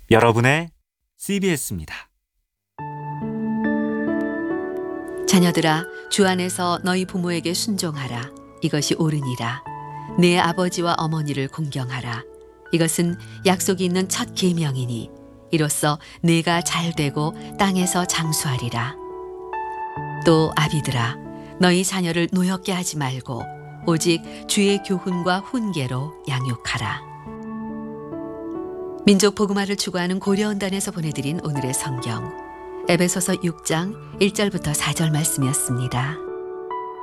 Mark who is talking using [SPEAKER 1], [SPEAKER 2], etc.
[SPEAKER 1] 여러분의 CBS입니다.
[SPEAKER 2] 자녀들아, 주 안에서 너희 부모에게 순종하라. 이것이 옳으니라. 내 아버지와 어머니를 공경하라. 이것은 약속이 있는 첫 계명이니 이로써 내가 잘되고 땅에서 장수하리라. 또 아비들아, 너희 자녀를 노엽게 하지 말고 오직 주의 교훈과 훈계로 양육하라. 민족 복음화를 추구하는 고려원단에서 보내드린 오늘의 성경 에베소서 6장 1절부터 4절 말씀이었습니다.